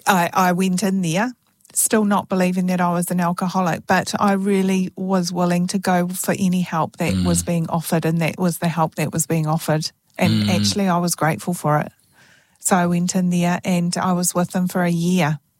I went in there still not believing that I was an alcoholic, but I really was willing to go for any help that was being offered, and that was the help that was being offered. And actually I was grateful for it. So I went in there and I was with them for a year.